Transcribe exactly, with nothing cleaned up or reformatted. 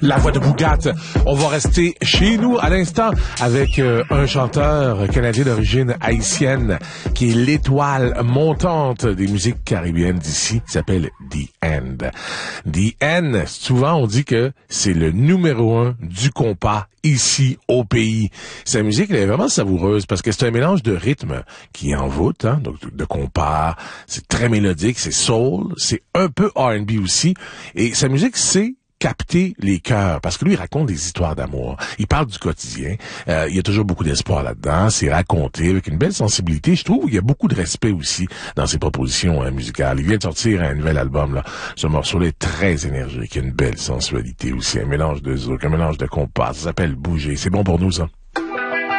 La voix de Bougat. On va rester chez nous à l'instant avec euh, un chanteur canadien d'origine haïtienne qui est l'étoile montante des musiques caribéennes d'ici, qui s'appelle The End. The End, souvent on dit que c'est le numéro un du compas ici au pays. Sa musique, elle est vraiment savoureuse parce que c'est un mélange de rythmes qui envoûte, hein, donc de compas, c'est très mélodique, c'est soul, c'est un peu R and B aussi, et sa musique, c'est capter les cœurs, parce que lui, il raconte des histoires d'amour. Il parle du quotidien. Euh, il y a toujours beaucoup d'espoir là-dedans. C'est raconté avec une belle sensibilité. Je trouve qu'il y a beaucoup de respect aussi dans ses propositions hein, musicales. Il vient de sortir un nouvel album, là. Ce morceau-là est très énergique. Il y a une belle sensualité aussi. Un mélange de zouk, un mélange de compas. Ça s'appelle Bouger. C'est bon pour nous, ça.